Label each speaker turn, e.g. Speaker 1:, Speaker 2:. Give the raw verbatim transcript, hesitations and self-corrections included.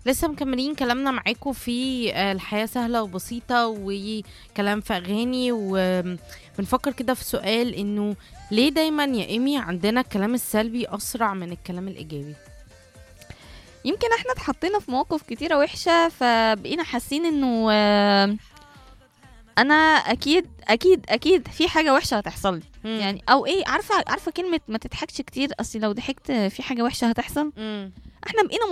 Speaker 1: لسه مكملين كلامنا معاكم في آه، الحياة سهلة وبسيطة وكلام في أغاني، وبنفكر كده في سؤال إنه ليه دايما يا إيمي عندنا الكلام السلبي أسرع من الكلام الإيجابي؟
Speaker 2: يمكن احنا اتحطينا في مواقف كتيرة وحشة فبقينا حاسين انه آه، انا اكيد اكيد اكيد في حاجة وحشة هتحصل لي.
Speaker 1: مم.
Speaker 2: يعني او ايه، عارفة عارفة كلمة ما تضحكش كتير، اصل لو ضحكت في حاجة وحشة هتحصل.
Speaker 1: مم.
Speaker 2: احنا بقينا